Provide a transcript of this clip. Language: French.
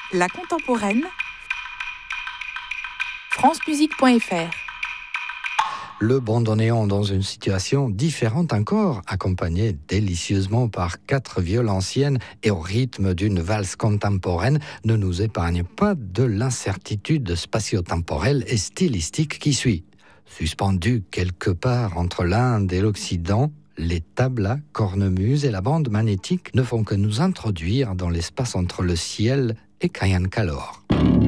La contemporaine, francemusique.fr. Le bandoneon dans une situation différente encore, accompagné délicieusement par 4 violonciennes et au rythme d'une valse contemporaine, ne nous épargne pas de l'incertitude spatio-temporelle et stylistique qui suit. Suspendus quelque part entre l'Inde et l'Occident, les tablas, cornemuses et la bande magnétique ne font que nous introduire dans l'espace entre le ciel et Kayan Kalor.